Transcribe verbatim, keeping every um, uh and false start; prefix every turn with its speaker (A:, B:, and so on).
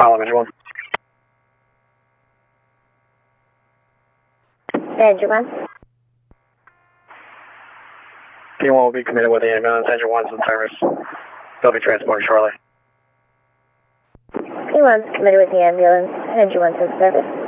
A: Column, engine one.
B: Engine one.
A: P one will be committed with the ambulance. Engine one's in service. They'll be transported shortly.
B: P one's committed with the ambulance. Engine one's in service.